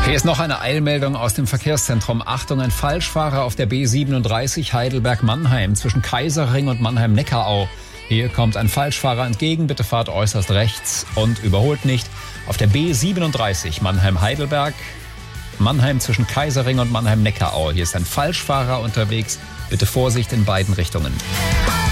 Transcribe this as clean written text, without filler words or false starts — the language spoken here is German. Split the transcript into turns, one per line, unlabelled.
Hier ist noch eine Eilmeldung aus dem Verkehrszentrum. Achtung, ein Falschfahrer auf der B37 Heidelberg-Mannheim zwischen Kaiserring und Mannheim-Neckarau. Hier kommt ein Falschfahrer entgegen, bitte fahrt äußerst rechts und überholt nicht. Auf der B37 Mannheim-Heidelberg, Mannheim zwischen Kaiserring und Mannheim-Neckarau. Hier ist ein Falschfahrer unterwegs, bitte Vorsicht in beiden Richtungen.